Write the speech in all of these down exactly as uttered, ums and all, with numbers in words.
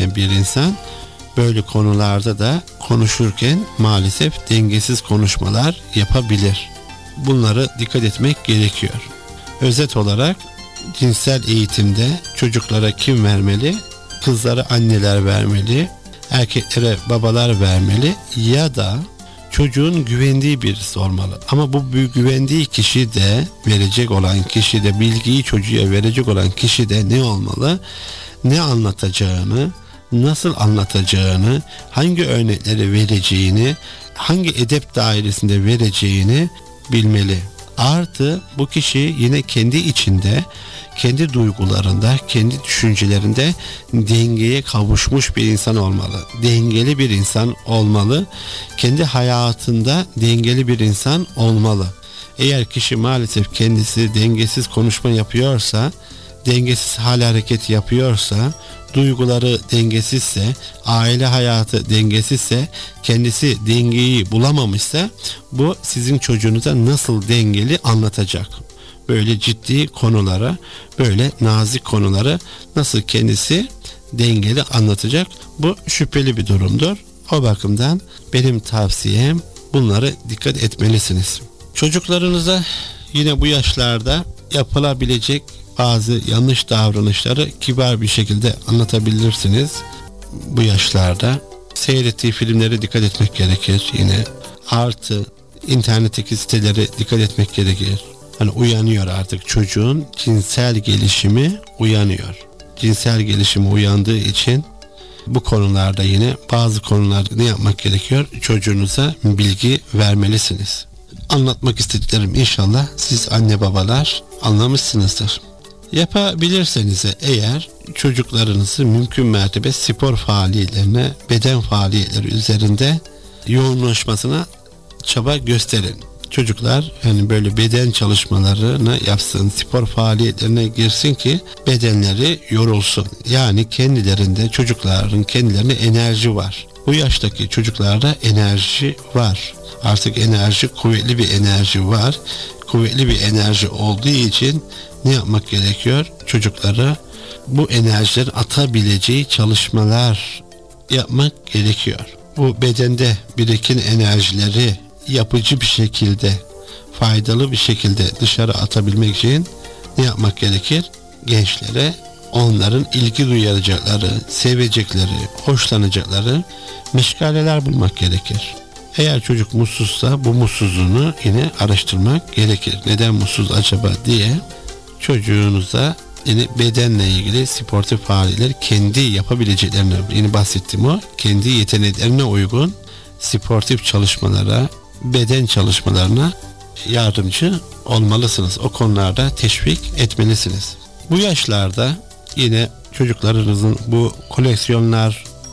olmayan bir insan böyle konularda da konuşurken maalesef dengesiz konuşmalar yapabilir. Bunlara dikkat etmek gerekiyor. Özet olarak cinsel eğitimde çocuklara kim vermeli? Kızlara anneler vermeli, erkeklere babalar vermeli ya da çocuğun güvendiği birisi olmalı. Ama bu güvendiği kişi de, verecek olan kişi de, bilgiyi çocuğa verecek olan kişi de ne olmalı? Ne anlatacağını, nasıl anlatacağını, hangi örnekleri vereceğini, hangi edep dairesinde vereceğini bilmeli. Artı bu kişi yine kendi içinde, kendi duygularında, kendi düşüncelerinde dengeye kavuşmuş bir insan olmalı. Dengeli bir insan olmalı. Kendi hayatında dengeli bir insan olmalı. Eğer kişi maalesef kendisi dengesiz konuşma yapıyorsa, dengesiz hal hareket yapıyorsa, duyguları dengesizse, aile hayatı dengesizse, kendisi dengeyi bulamamışsa, bu sizin çocuğunuza nasıl dengeli anlatacak? Böyle ciddi konulara, böyle nazik konulara nasıl kendisi dengeli anlatacak? Bu şüpheli bir durumdur. O bakımdan benim tavsiyem, bunlara dikkat etmelisiniz. Çocuklarınıza yine bu yaşlarda yapılabilecek bazı yanlış davranışları kibar bir şekilde anlatabilirsiniz. Bu yaşlarda seyrettiği filmlere dikkat etmek gerekir yine. Artı internetteki sitelere dikkat etmek gerekir. Hani uyanıyor artık, çocuğun cinsel gelişimi uyanıyor. Cinsel gelişimi uyandığı için bu konularda yine bazı konularda ne yapmak gerekiyor? Çocuğunuza bilgi vermelisiniz. Anlatmak istediklerim inşallah siz anne babalar anlamışsınızdır. Yapabilirseniz eğer çocuklarınızı mümkün mertebe spor faaliyetlerine, beden faaliyetleri üzerinde yoğunlaşmasına çaba gösterin. Çocuklar yani böyle beden çalışmalarını yapsın, spor faaliyetlerine girsin ki bedenleri yorulsun. Yani kendilerinde, çocukların kendilerine enerji var. Bu yaştaki çocuklarda enerji var. Artık enerji, kuvvetli bir enerji var. Kuvvetli bir enerji olduğu için ne yapmak gerekiyor? Çocuklara bu enerjileri atabileceği çalışmalar yapmak gerekiyor. Bu bedende biriken enerjileri yapıcı bir şekilde, faydalı bir şekilde dışarı atabilmek için ne yapmak gerekir? Gençlere onların ilgi duyacakları, sevecekleri, hoşlanacakları meşgaleler bulmak gerekir. Eğer çocuk mutsuzsa bu mutsuzluğunu yine araştırmak gerekir. Neden mutsuz acaba diye çocuğunuza yine bedenle ilgili sportif faaliyetler, kendi yapabileceklerini, yine bahsettiğim o, kendi yeteneklerine uygun sportif çalışmalara, beden çalışmalarına yardımcı olmalısınız. O konularda teşvik etmelisiniz. Bu yaşlarda yine çocuklarınızın bu koleksiyonları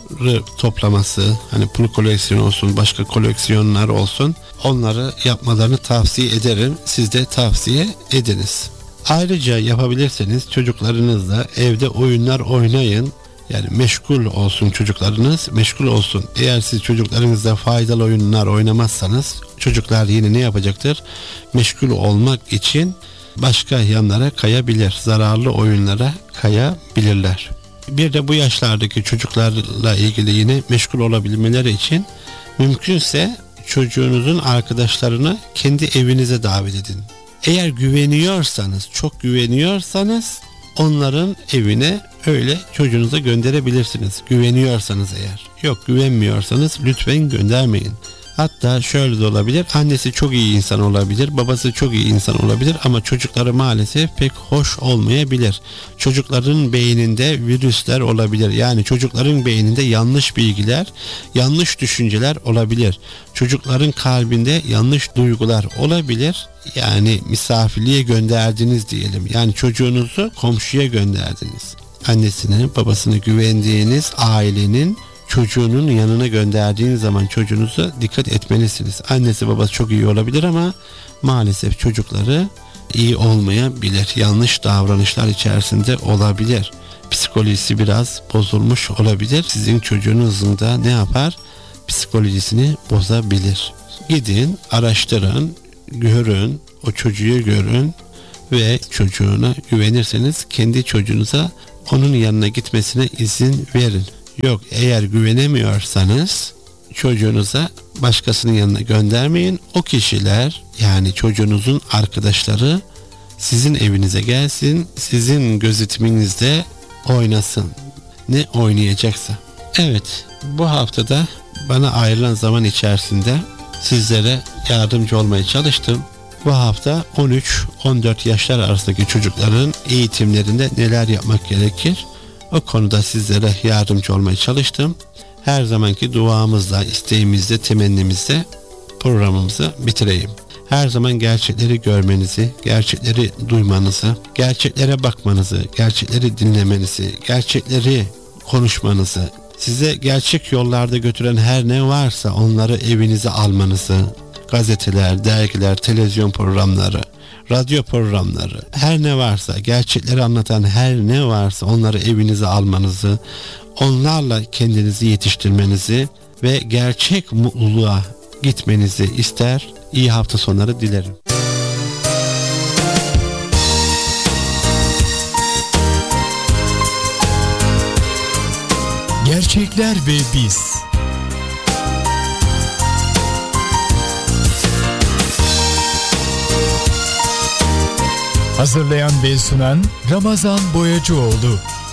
toplaması, hani pul koleksiyonu olsun, başka koleksiyonlar olsun, onları yapmalarını tavsiye ederim. Siz de tavsiye ediniz. Ayrıca yapabilirseniz çocuklarınızla evde oyunlar oynayın. Yani meşgul olsun çocuklarınız, meşgul olsun. Eğer siz çocuklarınızla faydalı oyunlar oynamazsanız çocuklar yine ne yapacaktır? Meşgul olmak için başka yanlara kayabilir. Zararlı oyunlara kayabilirler. Bir de bu yaşlardaki çocuklarla ilgili yine meşgul olabilmeleri için mümkünse çocuğunuzun arkadaşlarını kendi evinize davet edin. Eğer güveniyorsanız, çok güveniyorsanız onların evine öyle çocuğunuza gönderebilirsiniz. Güveniyorsanız eğer. Yok, güvenmiyorsanız lütfen göndermeyin. Hatta şöyle de olabilir. Annesi çok iyi insan olabilir. Babası çok iyi insan olabilir. Ama çocukları maalesef pek hoş olmayabilir. Çocukların beyninde virüsler olabilir. Yani çocukların beyninde yanlış bilgiler, yanlış düşünceler olabilir. Çocukların kalbinde yanlış duygular olabilir. Yani misafirliğe gönderdiniz diyelim. Yani çocuğunuzu komşuya gönderdiniz. Annesine, babasına güvendiğiniz ailenin çocuğunun yanına gönderdiğiniz zaman çocuğunuza dikkat etmelisiniz. Annesi babası çok iyi olabilir ama maalesef çocukları iyi olmayabilir. Yanlış davranışlar içerisinde olabilir. Psikolojisi biraz bozulmuş olabilir. Sizin çocuğunuzun da ne yapar? Psikolojisini bozabilir. Gidin, araştırın, görün, o çocuğu görün ve çocuğuna güvenirseniz kendi çocuğunuza onun yanına gitmesine izin verin. Yok, eğer güvenemiyorsanız çocuğunuza başkasının yanına göndermeyin. O kişiler, yani çocuğunuzun arkadaşları sizin evinize gelsin, sizin gözetiminizde oynasın. Ne oynayacaksa. Evet, bu haftada bana ayrılan zaman içerisinde sizlere yardımcı olmaya çalıştım. Bu hafta on üç on dört yaşlar arasındaki çocukların eğitimlerinde neler yapmak gerekir? O konuda sizlere yardımcı olmaya çalıştım. Her zamanki duamızla, isteğimizle, temennimizle programımızı bitireyim. Her zaman gerçekleri görmenizi, gerçekleri duymanızı, gerçeklere bakmanızı, gerçekleri dinlemenizi, gerçekleri konuşmanızı, size gerçek yollarda götüren her ne varsa onları evinize almanızı, gazeteler, dergiler, televizyon programları, radyo programları, her ne varsa, gerçekleri anlatan her ne varsa onları evinize almanızı, onlarla kendinizi yetiştirmenizi ve gerçek mutluluğa gitmenizi ister. İyi hafta sonları dilerim. Gerçekler ve Biz. Hazırlayan ve sunan Ramazan Boyacıoğlu.